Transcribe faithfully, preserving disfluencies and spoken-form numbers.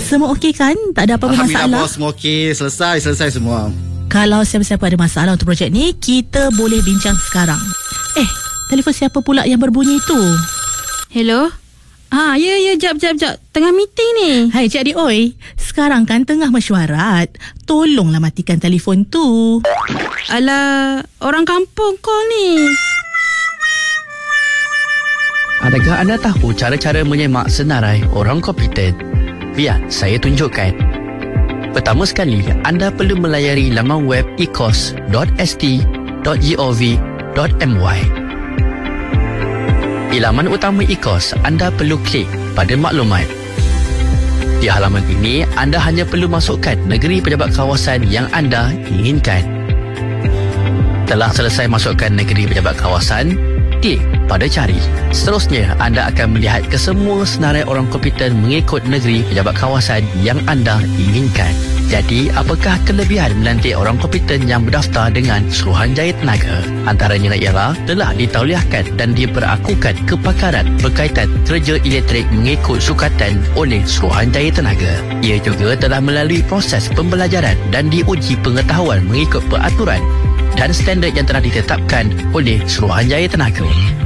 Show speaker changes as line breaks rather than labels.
Semua okey kan? Tak ada apa-apa
Alhamdulillah
masalah?
bos, semua okey. Selesai, selesai semua.
Kalau siapa-siapa ada masalah untuk projek ni, kita boleh bincang sekarang. Eh, telefon siapa pula yang berbunyi tu?
Hello? Ah, ya, ya, jap, jap, jap. Tengah meeting ni.
Hai Cik Adik Oi, sekarang kan tengah mesyuarat. Tolonglah matikan telefon tu.
Alah, orang kampung call ni.
Adakah anda tahu cara-cara menyemak senarai orang kompeten? Biar saya tunjukkan. Pertama sekali, anda perlu melayari laman web e c o s dot s t dot gov dot m y. Di laman utama e c o s, anda perlu klik pada maklumat. Di halaman ini, anda hanya perlu masukkan negeri pejabat kawasan yang anda inginkan. Telah selesai masukkan negeri pejabat kawasan, klik pada cari. Seterusnya, anda akan melihat kesemua senarai orang kompeten mengikut negeri pejabat kawasan yang anda inginkan. Jadi, apakah kelebihan melantik orang kompeten yang berdaftar dengan Suruhanjaya Tenaga? Antaranya ialah telah ditauliahkan dan diperakukan kepakaran berkaitan kerja elektrik mengikut sukatan oleh Suruhanjaya Tenaga. Ia juga telah melalui proses pembelajaran dan diuji pengetahuan mengikut peraturan dan standard yang telah ditetapkan oleh Suruhanjaya Tenaga.